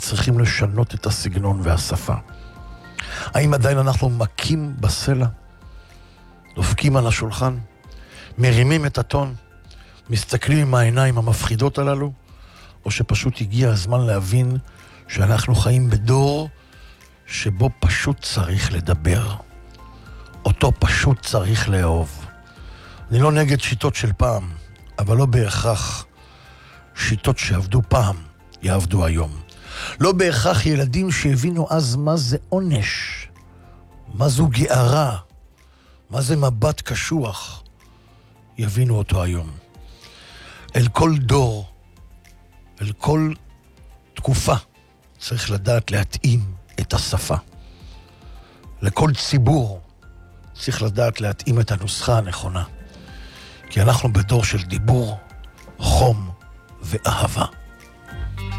צריכים לשנות את הסגנון והשפה? האם עדיין אנחנו מכים בסלע? דופקים על השולחן? מרימים את הטון? מסתכלים עם העיניים המפחידות הללו? או שפשוט הגיע הזמן להבין שאנחנו חיים בדור שבו פשוט צריך לדבר. אותו פשוט צריך לאהוב. אני לא נגד שיטות של פעם, אבל לא בהכרח שיטות שעבדו פעם יעבדו היום. לא בהכרח ילדים שהבינו אז מה זה עונש, מה זו גערה, מה זה מבט קשוח, יבינו אותו היום. אל כל דור, אל כל תקופה, צריך לדעת להתאים את השפה. לכל ציבור צריך לדעת להתאים את הנוסחה הנכונה. כי אנחנו בדור של דיבור, חום ואהבה.